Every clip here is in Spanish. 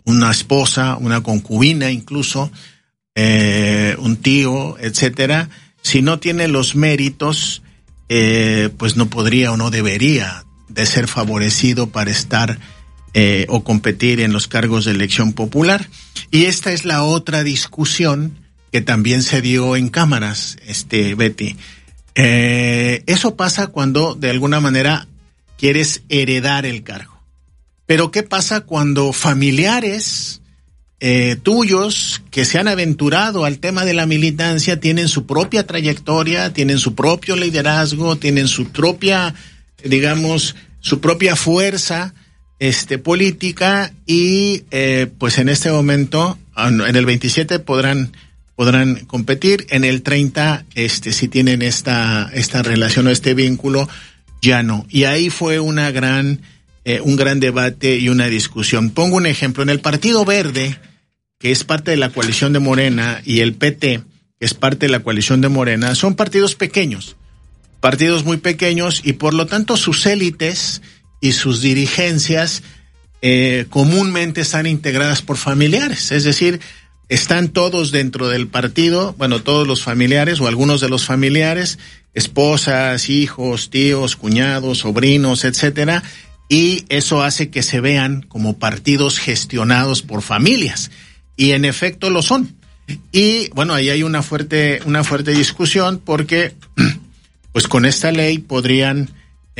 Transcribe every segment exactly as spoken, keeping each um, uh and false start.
una esposa, una concubina incluso, eh, un tío, etcétera, si no tiene los méritos, eh, pues no podría o no debería de ser favorecido para estar eh, o competir en los cargos de elección popular. Y esta es la otra discusión que también se dio en cámaras, este, Betty. Eh, eso pasa cuando de alguna manera quieres heredar el cargo. Pero ¿qué pasa cuando familiares eh, tuyos que se han aventurado al tema de la militancia tienen su propia trayectoria, tienen su propio liderazgo, tienen su propia, digamos, su propia fuerza este, política y eh, pues en este momento, en el veintisiete podrán podrán competir, en el treinta, este, si tienen esta, esta relación o este vínculo, ya no. Y ahí fue una gran, eh, un gran debate y una discusión. Pongo un ejemplo, en el Partido Verde, que es parte de la coalición de Morena, y el P T, que es parte de la coalición de Morena, son partidos pequeños, partidos muy pequeños, y por lo tanto sus élites y sus dirigencias eh, comúnmente están integradas por familiares, es decir, están todos dentro del partido, bueno, todos los familiares o algunos de los familiares, esposas, hijos, tíos, cuñados, sobrinos, etcétera, y eso hace que se vean como partidos gestionados por familias, y en efecto lo son. Y bueno, ahí hay una fuerte, una fuerte discusión porque, pues con esta ley podrían,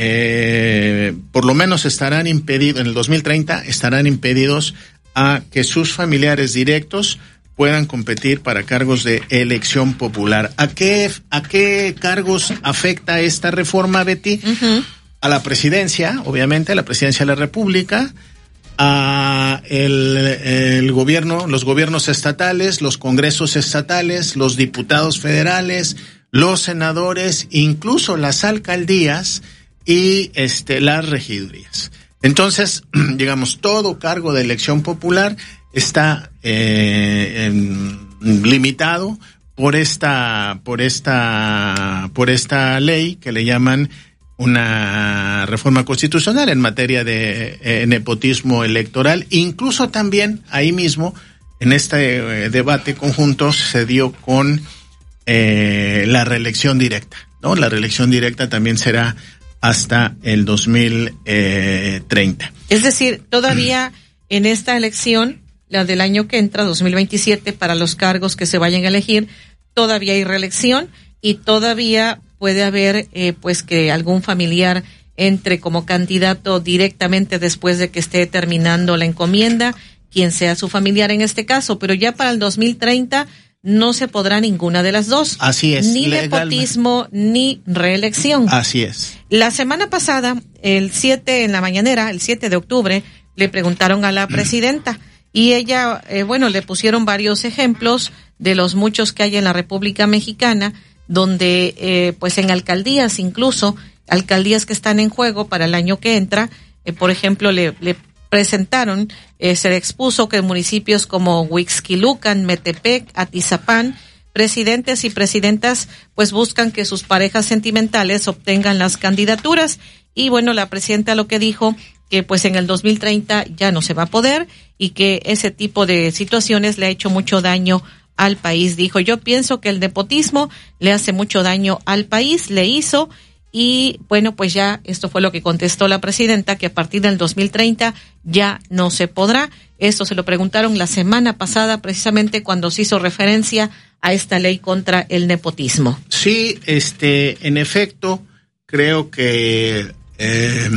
eh, por lo menos estarán impedidos, en el dos mil treinta estarán impedidos a que sus familiares directos puedan competir para cargos de elección popular. ¿A qué, a qué cargos afecta esta reforma, Betty? Uh-huh. A la presidencia, obviamente, a la presidencia de la República, a el, el gobierno, los gobiernos estatales, los congresos estatales, los diputados federales, los senadores, incluso las alcaldías y este, las regidurías. Entonces, digamos, todo cargo de elección popular está eh, en, limitado por esta, por esta, por esta ley que le llaman una reforma constitucional en materia de eh, nepotismo electoral. Incluso también ahí mismo, en este eh, debate conjunto, se dio con eh, la reelección directa, ¿no? La reelección directa también será hasta el dos mil treinta. Es decir, todavía en esta elección, la del año que entra, dos mil veintisiete, para los cargos que se vayan a elegir, todavía hay reelección y todavía puede haber eh, pues que algún familiar entre como candidato directamente después de que esté terminando la encomienda, quien sea su familiar en este caso, pero ya para el dos mil treinta no se podrá ninguna de las dos. Así es. Ni nepotismo ni reelección. Así es. La semana pasada, el siete en la mañanera, el siete de octubre, le preguntaron a la presidenta y ella, eh, bueno, le pusieron varios ejemplos de los muchos que hay en la República Mexicana, donde, eh, pues en alcaldías, incluso alcaldías que están en juego para el año que entra, eh, por ejemplo, le, le presentaron, eh, se le expuso que municipios como Huixquilucan, Metepec, Atizapán, presidentes y presidentas pues buscan que sus parejas sentimentales obtengan las candidaturas y bueno, la presidenta lo que dijo que pues en el dos mil treinta ya no se va a poder y que ese tipo de situaciones le ha hecho mucho daño al país. Dijo, yo pienso que el nepotismo le hace mucho daño al país, le hizo. Y bueno, pues ya esto fue lo que contestó la presidenta, que a partir del dos mil treinta ya no se podrá. Esto se lo preguntaron la semana pasada, precisamente cuando se hizo referencia a esta ley contra el nepotismo. Sí, este, en efecto, creo que eh,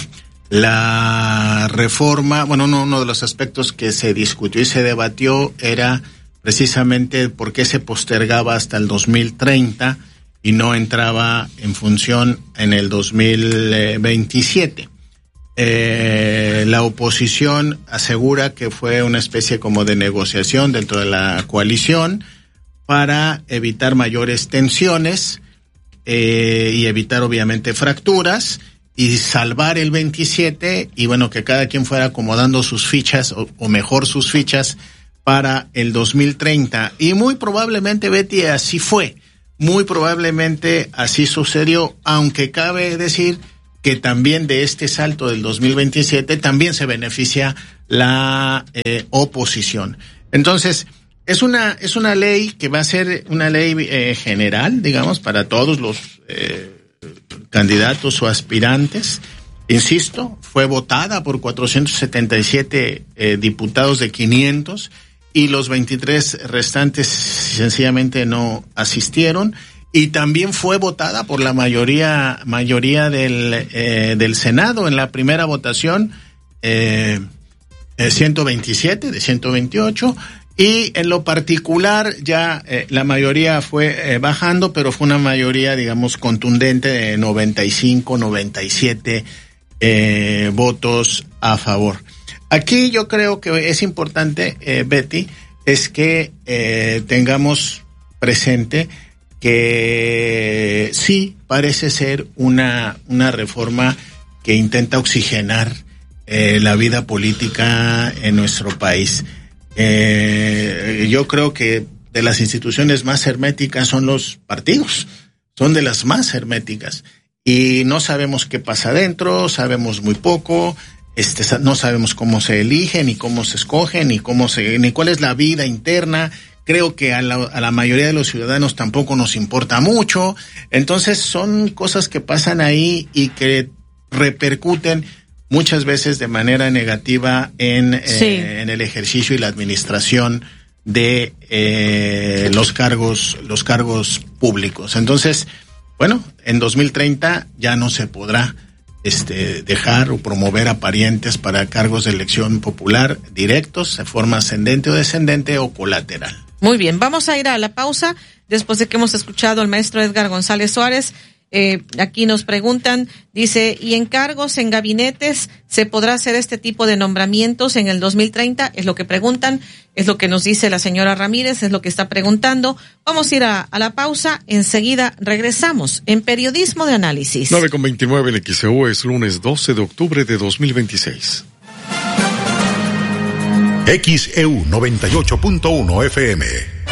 la reforma, bueno, uno, uno de los aspectos que se discutió y se debatió era precisamente por qué se postergaba hasta el dos mil treinta y no entraba en función en el dos mil veintisiete. Eh, la oposición asegura que fue una especie como de negociación dentro de la coalición para evitar mayores tensiones eh, y evitar obviamente fracturas y salvar el veintisiete y bueno, que cada quien fuera acomodando sus fichas o, o mejor sus fichas para el dos mil treinta. Y muy probablemente, Betty, así fue. Muy probablemente así sucedió, aunque cabe decir que también de este salto del dos mil veintisiete también se beneficia la eh, oposición. Entonces, es una es una ley que va a ser una ley eh, general, digamos, para todos los eh, candidatos o aspirantes. Insisto, fue votada por cuatrocientos setenta y siete eh, diputados de quinientos y los veintitrés restantes sencillamente no asistieron, y también fue votada por la mayoría mayoría del eh, del Senado en la primera votación, eh, eh, ciento veintisiete de ciento veintiocho, y en lo particular ya eh, la mayoría fue eh, bajando, pero fue una mayoría, digamos, contundente de noventa y cinco, noventa y siete Eh, votos a favor. Aquí yo creo que es importante, eh, Betty, es que eh, tengamos presente que sí parece ser una, una reforma que intenta oxigenar eh, la vida política en nuestro país. Eh, yo creo que de las instituciones más herméticas son los partidos, son de las más herméticas. Y no sabemos qué pasa adentro, sabemos muy poco, este, no sabemos cómo se eligen, ni cómo se escogen, ni cómo se, ni cuál es la vida interna. Creo que a la, a la mayoría de los ciudadanos tampoco nos importa mucho. Entonces son cosas que pasan ahí y que repercuten muchas veces de manera negativa en, sí. eh, en el ejercicio y la administración de eh, los cargos, los cargos públicos. Entonces, bueno, en dos mil treinta ya no se podrá este, dejar o promover a parientes para cargos de elección popular directos, de forma ascendente o descendente o colateral. Muy bien, vamos a ir a la pausa después de que hemos escuchado al maestro Edgar González Suárez. Eh, aquí nos preguntan, dice, ¿y en cargos, en gabinetes, se podrá hacer este tipo de nombramientos en el dos mil treinta? Es lo que preguntan, es lo que nos dice la señora Ramírez, es lo que está preguntando. Vamos a ir a, a la pausa, enseguida regresamos en Periodismo de Análisis. nueve con veintinueve en X E U, es lunes doce de octubre de dos mil veintiséis. X E U noventa y ocho punto uno F M.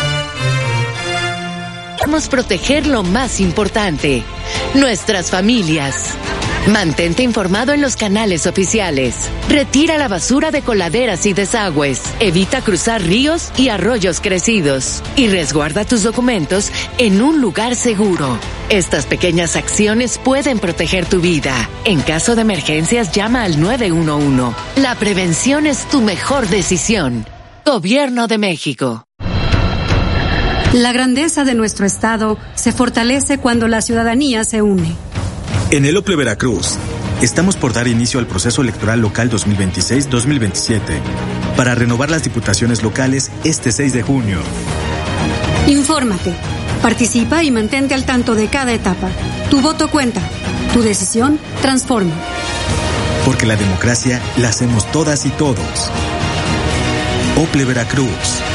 Vamos a proteger lo más importante, nuestras familias. Mantente informado en los canales oficiales. Retira la basura de coladeras y desagües. Evita cruzar ríos y arroyos crecidos. Y resguarda tus documentos en un lugar seguro. Estas pequeñas acciones pueden proteger tu vida. En caso de emergencias, llama al nueve uno uno. La prevención es tu mejor decisión. Gobierno de México. La grandeza de nuestro estado se fortalece cuando la ciudadanía se une. En el Ople Veracruz, estamos por dar inicio al proceso electoral local dos mil veintiséis dos mil veintisiete para renovar las diputaciones locales este seis de junio. Infórmate, participa y mantente al tanto de cada etapa. Tu voto cuenta, tu decisión transforma. Porque la democracia la hacemos todas y todos. Ople Veracruz.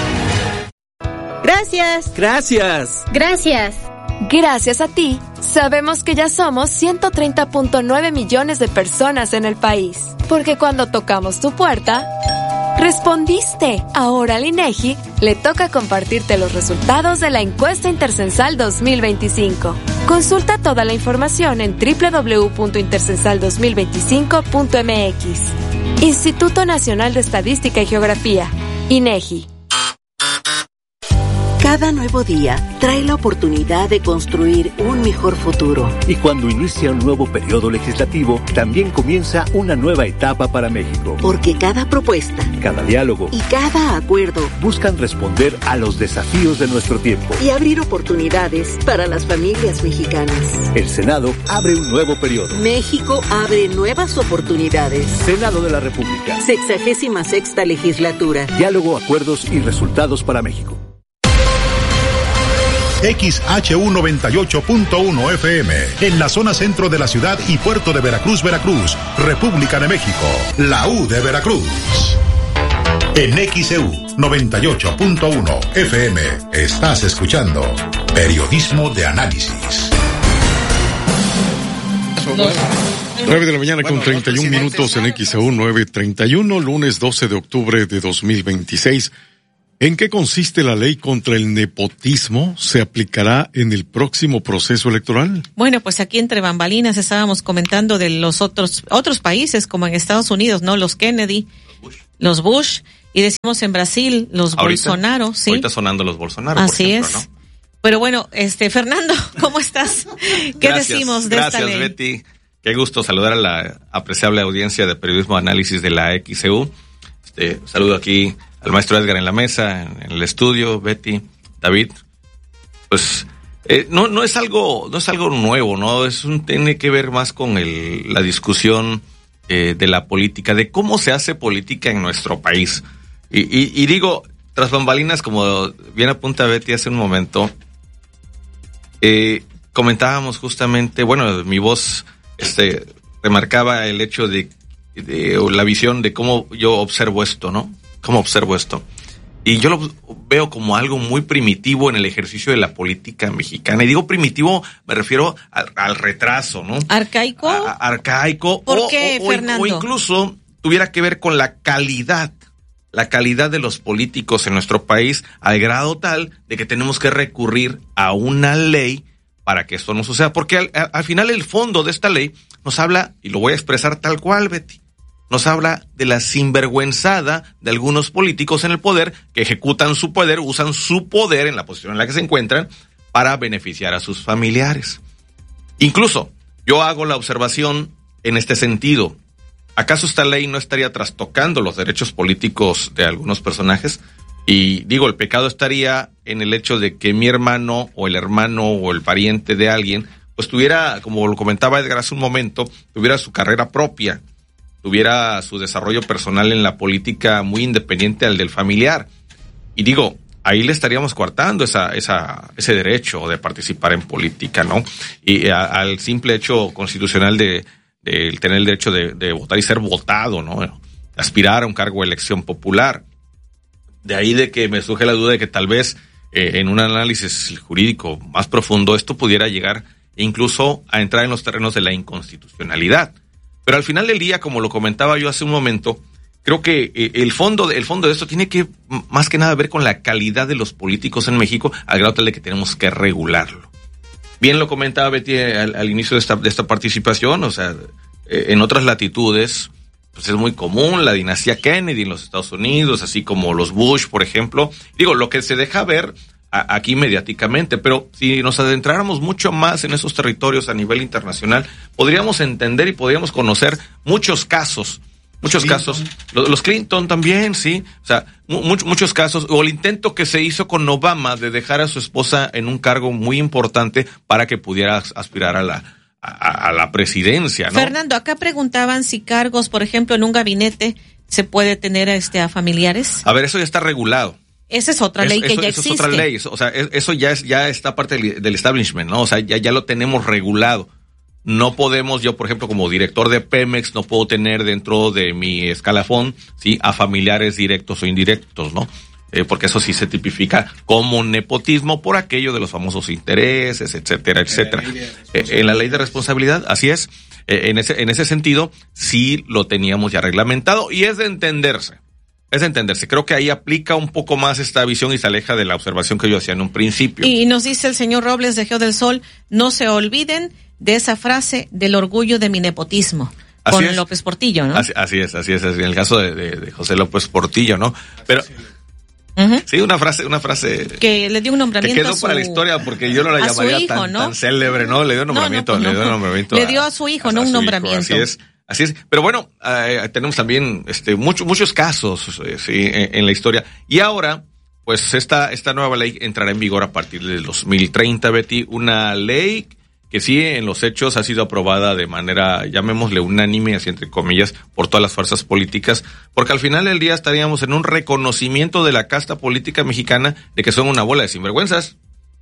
Gracias. Gracias. Gracias. Gracias a ti, sabemos que ya somos ciento treinta punto nueve millones de personas en el país. Porque cuando tocamos tu puerta, respondiste. Ahora al INEGI le toca compartirte los resultados de la encuesta intercensal dos mil veinticinco. Consulta toda la información en doble u doble u doble u punto intercensal dos mil veinticinco punto m x. Instituto Nacional de Estadística y Geografía, INEGI. Cada nuevo día trae la oportunidad de construir un mejor futuro. Y cuando inicia un nuevo periodo legislativo, también comienza una nueva etapa para México. Porque cada propuesta, cada diálogo y cada acuerdo buscan responder a los desafíos de nuestro tiempo y abrir oportunidades para las familias mexicanas. El Senado abre un nuevo periodo. México abre nuevas oportunidades. Senado de la República. Sexagésima sexta legislatura. Diálogo, acuerdos y resultados para México. X H U noventa y ocho punto uno F M, en la zona centro de la ciudad y puerto de Veracruz, Veracruz, República de México, la U de Veracruz. En X E U noventa y ocho punto uno F M, estás escuchando Periodismo de Análisis. nueve de la mañana con treinta y un minutos en X E U nueve treinta y uno, lunes doce de octubre de dos mil veintiséis. ¿En qué consiste la ley contra el nepotismo? ¿Se aplicará en el próximo proceso electoral? Bueno, pues aquí entre bambalinas estábamos comentando de los otros otros países, como en Estados Unidos, ¿no? Los Kennedy, los Bush, y decimos en Brasil los ahorita, Bolsonaro, ¿sí? Ahorita sonando los Bolsonaro, Así por ejemplo, es. ¿no? Pero bueno, este Fernando, ¿cómo estás? ¿Qué gracias, decimos de gracias, esta ley? Betty. Qué gusto saludar a la apreciable audiencia de Periodismo Análisis de la X C U. Este, saludo aquí al maestro Edgar en la mesa, en, en el estudio, Betty, David. Pues eh, no no es algo no es algo nuevo, no es un tiene que ver más con el, la discusión eh, de la política, de cómo se hace política en nuestro país. Y, y, y digo, tras bambalinas, como bien apunta Betty hace un momento, eh, comentábamos justamente, bueno, mi voz este remarcaba el hecho de, de o la visión de cómo yo observo esto, ¿no? Cómo observo esto. Y yo lo veo como algo muy primitivo en el ejercicio de la política mexicana. Y digo primitivo, me refiero al, al retraso, ¿no? ¿Arcaico? A, a, arcaico. ¿Por o, qué, o, Fernando? O incluso tuviera que ver con la calidad, la calidad de los políticos en nuestro país, al grado tal de que tenemos que recurrir a una ley para que esto no suceda. Porque al, al final el fondo de esta ley nos habla, y lo voy a expresar tal cual, Betty, nos habla de la sinvergüenzada de algunos políticos en el poder que ejecutan su poder, usan su poder en la posición en la que se encuentran para beneficiar a sus familiares. Incluso, yo hago la observación en este sentido. ¿Acaso esta ley no estaría trastocando los derechos políticos de algunos personajes? Y digo, el pecado estaría en el hecho de que mi hermano o el hermano o el pariente de alguien, pues tuviera, como lo comentaba Edgar hace un momento, tuviera su carrera propia, tuviera su desarrollo personal en la política muy independiente al del familiar. Y digo, ahí le estaríamos coartando esa, esa, ese derecho de participar en política, ¿no? Y a, al simple hecho constitucional de, de tener el derecho de, de votar y ser votado, ¿no? Aspirar a un cargo de elección popular. De ahí de que me surge la duda de que tal vez eh, en un análisis jurídico más profundo esto pudiera llegar incluso a entrar en los terrenos de la inconstitucionalidad. Pero al final del día, como lo comentaba yo hace un momento, creo que eh, el fondo de, el fondo de esto tiene que más que nada ver con la calidad de los políticos en México, al grado tal de que tenemos que regularlo. Bien lo comentaba Betty al, al inicio de esta, de esta participación, o sea, eh, en otras latitudes pues es muy común la dinastía Kennedy en los Estados Unidos, así como los Bush, por ejemplo. Digo, lo que se deja ver a, aquí mediáticamente, pero si nos adentráramos mucho más en esos territorios a nivel internacional, podríamos entender y podríamos conocer muchos casos, muchos Clinton. casos, los, los Clinton también, sí, o sea, mu- muchos casos, o el intento que se hizo con Obama de dejar a su esposa en un cargo muy importante para que pudiera aspirar a la A, a la presidencia, ¿no? Fernando, acá preguntaban si cargos, por ejemplo, en un gabinete se puede tener este a familiares. A ver, eso ya está regulado. Esa es otra ley eso, que eso, ya eso existe. Es otra ley, eso, o sea, eso ya es ya está parte del, del establishment, ¿no? O sea, ya ya lo tenemos regulado. No podemos, yo por ejemplo como director de Pemex, no puedo tener dentro de mi escalafón, sí, a familiares directos o indirectos, ¿no? Eh, porque eso sí se tipifica como nepotismo por aquello de los famosos intereses, etcétera, etcétera. Eh, en la ley de responsabilidad, así es. Eh, en ese en ese sentido, sí lo teníamos ya reglamentado y es de entenderse. Es de entenderse. Creo que ahí aplica un poco más esta visión y se aleja de la observación que yo hacía en un principio. Y nos dice el señor Robles de Geo del Sol, no se olviden de esa frase del orgullo de mi nepotismo. Así con es. López Portillo, ¿no? Así, así es, así es, así. En el caso de, de, de José López Portillo, ¿no? Pero uh-huh. sí, una frase, una frase que le dio un nombramiento que quedó a su, para la historia porque yo no la llamaría hijo, tan, ¿no? tan célebre, ¿no? Le dio un nombramiento, no, no, pues le dio un nombramiento. Le a, dio a su hijo, a, no a un su nombramiento. Hijo, así es, así es. Pero bueno, eh, tenemos también este muchos muchos casos eh, sí, en, en la historia. Y ahora, pues esta esta nueva ley entrará en vigor a partir del dos mil treinta, Betty, una ley que sí en los hechos ha sido aprobada de manera, llamémosle unánime, así entre comillas, por todas las fuerzas políticas, porque al final del día estaríamos en un reconocimiento de la casta política mexicana de que son una bola de sinvergüenzas.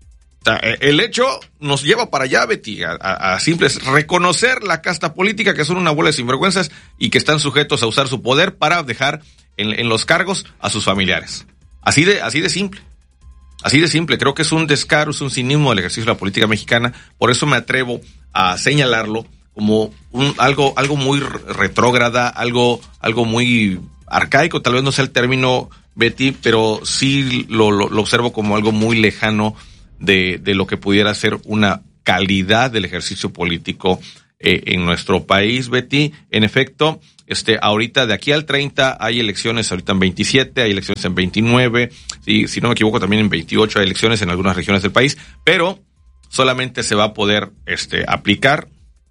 O sea, el hecho nos lleva para allá, Betty, a, a, a simples reconocer la casta política que son una bola de sinvergüenzas y que están sujetos a usar su poder para dejar en, en los cargos a sus familiares. Así de, así de simple. Así de simple, creo que es un descaro, es un cinismo del ejercicio de la política mexicana, por eso me atrevo a señalarlo como un, algo, algo muy retrógrada, algo, algo muy arcaico, tal vez no sea el término, Betty, pero sí lo, lo, lo observo como algo muy lejano de, de lo que pudiera ser una calidad del ejercicio político eh, en nuestro país, Betty. En efecto, este, ahorita de aquí al treinta hay elecciones, ahorita en veintisiete, hay elecciones en veintinueve, ¿sí? Si no me equivoco también en veintiocho hay elecciones en algunas regiones del país, pero solamente se va a poder, este, aplicar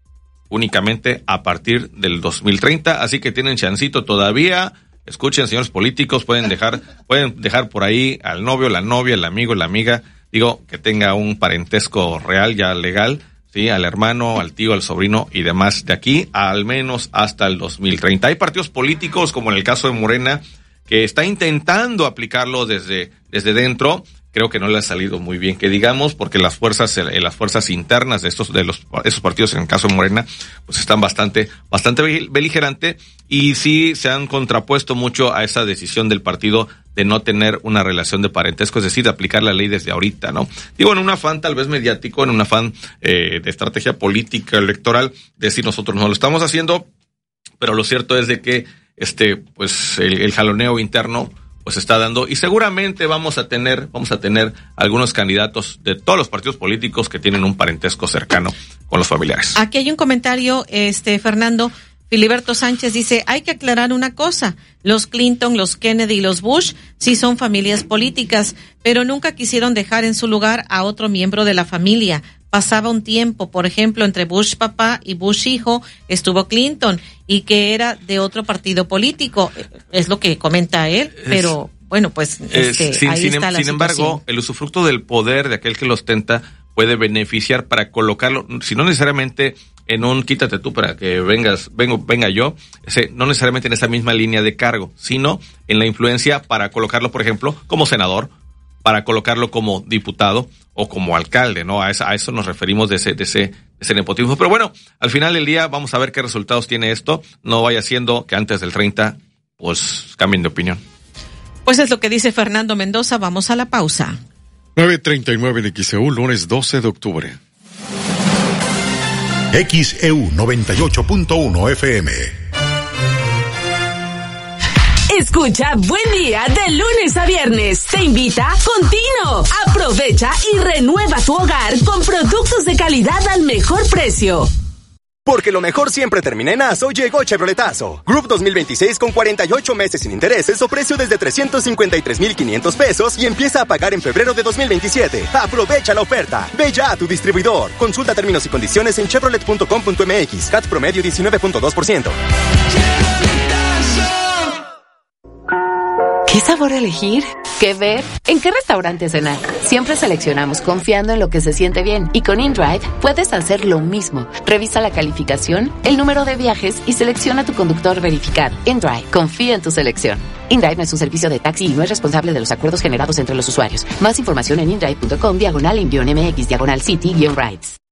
únicamente a partir del dos mil treinta, así que tienen chancito todavía. Escuchen, señores políticos, pueden dejar, pueden dejar por ahí al novio, la novia, el amigo, la amiga, digo, que tenga un parentesco real, ya legal, sí, al hermano, al tío, al sobrino y demás de aquí, al menos hasta el dos mil treinta. Hay partidos políticos, como en el caso de Morena, que está intentando aplicarlo desde, desde dentro. Creo que no le ha salido muy bien, que digamos, porque las fuerzas, eh, las fuerzas internas de estos, de los, esos partidos, en el caso de Morena, pues están bastante, bastante beligerantes, y sí se han contrapuesto mucho a esa decisión del partido de no tener una relación de parentesco, es decir, de aplicar la ley desde ahorita, ¿no? Digo, en un afán tal vez mediático, en un afán, eh, de estrategia política electoral, decir nosotros no lo estamos haciendo, pero lo cierto es de que, este, pues, el, el jaloneo interno, pues está dando, y seguramente vamos a tener, vamos a tener algunos candidatos de todos los partidos políticos que tienen un parentesco cercano con los familiares. Aquí hay un comentario, este, Fernando. Filiberto Sánchez dice, hay que aclarar una cosa, los Clinton, los Kennedy y los Bush sí son familias políticas, pero nunca quisieron dejar en su lugar a otro miembro de la familia. Pasaba un tiempo, por ejemplo, entre Bush papá y Bush hijo, estuvo Clinton, y que era de otro partido político, es lo que comenta él, pero es, bueno, pues este, es, sin, ahí sin, está la Sin embargo, situación. El usufructo del poder de aquel que lo ostenta puede beneficiar para colocarlo, si no necesariamente en un quítate tú para que vengas, vengo, venga yo, ese, no necesariamente en esa misma línea de cargo, sino en la influencia para colocarlo, por ejemplo, como senador, para colocarlo como diputado o como alcalde, ¿no? A eso, a eso nos referimos de ese, de ese, de ese nepotismo. Pero bueno, al final del día vamos a ver qué resultados tiene esto. No vaya siendo que antes del treinta, pues, cambien de opinión. Pues es lo que dice Fernando Mendoza. Vamos a la pausa. nueve treinta y nueve en X E U, lunes doce de octubre. X E U noventa y ocho punto uno F M. Escucha Buen Día de lunes a viernes. Te invita Contino. Aprovecha y renueva tu hogar con productos de calidad al mejor precio. Porque lo mejor siempre termina en Aso, llegó Chevroletazo. Group dos mil veintiséis con cuarenta y ocho meses sin intereses o precio desde trescientos cincuenta y tres mil quinientos pesos y empieza a pagar en febrero de dos mil veintisiete. Aprovecha la oferta. Ve ya a tu distribuidor. Consulta términos y condiciones en chevrolet punto com punto m x. C A T promedio diecinueve punto dos por ciento. ¿Qué sabor elegir? ¿Qué ver? ¿En qué restaurante cenar? Siempre seleccionamos confiando en lo que se siente bien. Y con InDrive puedes hacer lo mismo. Revisa la calificación, el número de viajes y selecciona tu conductor verificado. InDrive, confía en tu selección. InDrive no es un servicio de taxi y no es responsable de los acuerdos generados entre los usuarios. Más información en indrive punto com, diagonal envío M X, diagonal city, guión rides.